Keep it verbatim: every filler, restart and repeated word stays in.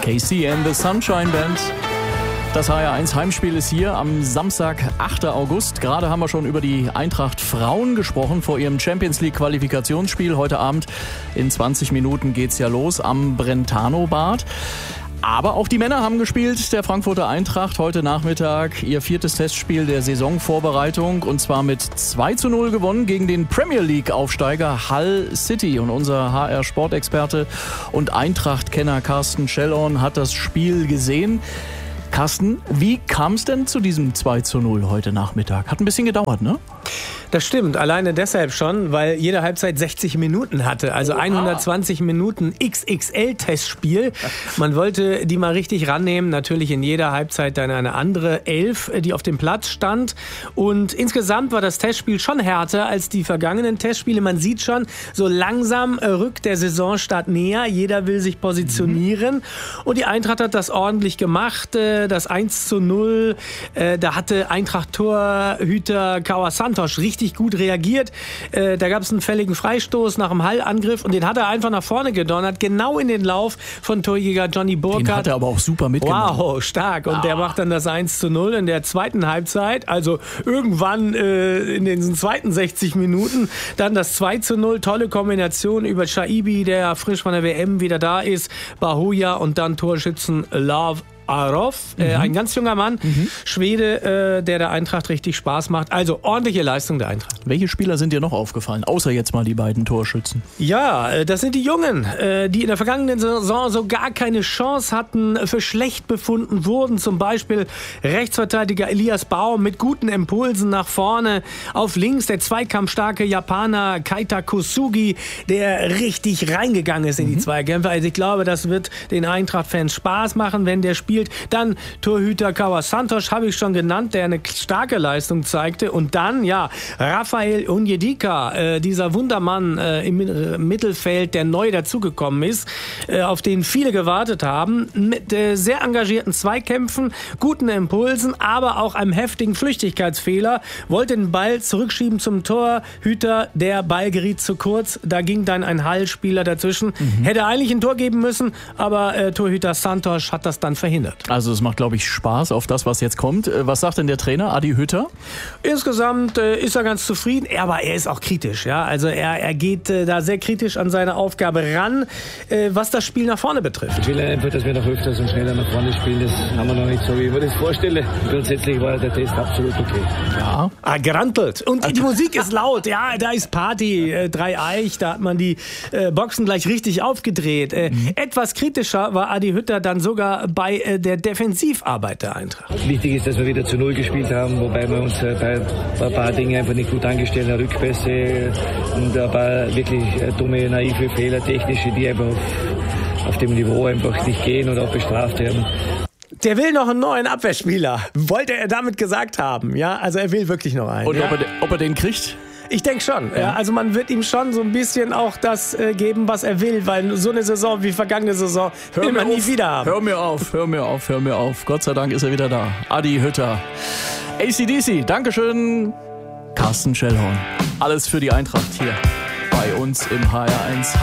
Casey and the Sunshine Band. Das H R eins Heimspiel ist hier am Samstag, achter August. Gerade haben wir schon über die Eintracht Frauen gesprochen vor ihrem Champions League Qualifikationsspiel. Heute Abend in zwanzig Minuten geht's ja los am Brentano-Bad. Aber auch die Männer haben gespielt, der Frankfurter Eintracht. Heute Nachmittag ihr viertes Testspiel der Saisonvorbereitung und zwar mit zwei zu null gewonnen gegen den Premier League-Aufsteiger Hull City. Und unser H R-Sportexperte und Eintracht-Kenner Carsten Schellhorn hat das Spiel gesehen. Carsten, wie kam es denn zu diesem zwei zu null heute Nachmittag? Hat ein bisschen gedauert, ne? Das stimmt, alleine deshalb schon, weil jede Halbzeit sechzig Minuten hatte, also hundertzwanzig Minuten X X L-Testspiel. Man wollte die mal richtig rannehmen, natürlich in jeder Halbzeit dann eine andere Elf, die auf dem Platz stand. Und insgesamt war das Testspiel schon härter als die vergangenen Testspiele. Man sieht schon, so langsam rückt der Saisonstart näher, jeder will sich positionieren. Mhm. Und die Eintracht hat das ordentlich gemacht, das eins zu null, da hatte Eintracht-Torhüter Kawa Santos richtig gut reagiert. Äh, da gab es einen fälligen Freistoß nach dem Hall-Angriff und den hat er einfach nach vorne gedonnert, genau in den Lauf von Torjäger Johnny Burkhardt. Den hat er aber auch super mitgenommen. Wow, stark. Und ah. der macht dann das eins zu null in der zweiten Halbzeit. Also irgendwann äh, in den zweiten sechzig Minuten dann das zwei zu null. Tolle Kombination über Shaibi, der frisch von der W M wieder da ist, Bahoja und dann Torschützen Love Arov, äh, mhm. ein ganz junger Mann, mhm. Schwede, äh, der der Eintracht richtig Spaß macht. Also ordentliche Leistung der Eintracht. Welche Spieler sind dir noch aufgefallen, außer jetzt mal die beiden Torschützen? Ja, äh, das sind die Jungen, äh, die in der vergangenen Saison so gar keine Chance hatten, für schlecht befunden wurden. Zum Beispiel Rechtsverteidiger Elias Baum mit guten Impulsen nach vorne. Auf links der zweikampfstarke Japaner Keita Kosugi, der richtig reingegangen ist in mhm. die Zweikämpfe. Also ich glaube, das wird den Eintracht-Fans Spaß machen, wenn der spielt. Dann Torhüter Kawa Santos, habe ich schon genannt, der eine starke Leistung zeigte. Und dann, ja, Rafael Onyedika, äh, dieser Wundermann äh, im äh, Mittelfeld, der neu dazugekommen ist, äh, auf den viele gewartet haben, mit äh, sehr engagierten Zweikämpfen, guten Impulsen, aber auch einem heftigen Flüchtigkeitsfehler, wollte den Ball zurückschieben zum Torhüter, der Ball geriet zu kurz, da ging dann ein Hall-Spieler dazwischen, mhm. hätte eigentlich ein Tor geben müssen, aber äh, Torhüter Santos hat das dann verhindert. Also es macht, glaube ich, Spaß auf das, was jetzt kommt. Was sagt denn der Trainer, Adi Hütter? Insgesamt äh, ist er ganz zufrieden, aber er ist auch kritisch. Ja? Also er, er geht äh, da sehr kritisch an seine Aufgabe ran, äh, was das Spiel nach vorne betrifft. Ich will einfach, dass wir noch öfters und schneller nach vorne spielen. Das haben wir noch nicht so, wie ich mir das vorstelle. Grundsätzlich war der Test absolut okay. Ja, ah, gerantelt. Und die Musik ist laut. Ja, da ist Party. Äh, Drei Eich, da hat man die äh, Boxen gleich richtig aufgedreht. Äh, mhm. Etwas kritischer war Adi Hütter dann sogar bei äh, der Defensivarbeit der Eintracht. Wichtig ist, dass wir wieder zu Null gespielt haben, wobei wir uns bei ein paar Dingen einfach nicht gut angestellt haben, Rückpässe und ein paar wirklich dumme, naive Fehler, technische, die einfach auf, auf dem Niveau einfach nicht gehen oder auch bestraft werden. Der will noch einen neuen Abwehrspieler, wollte er damit gesagt haben. Ja, also er will wirklich noch einen. Und ja? ob, er, ob er den kriegt? Ich denke schon. Ja. Ja, also man wird ihm schon so ein bisschen auch das äh, geben, was er will, weil so eine Saison wie vergangene Saison hör will man nie wieder haben. Hör mir auf, hör mir auf, hör mir auf. Gott sei Dank ist er wieder da. Adi Hütter. A C D C, Dankeschön. Carsten Schellhorn. Alles für die Eintracht hier bei uns im H R eins.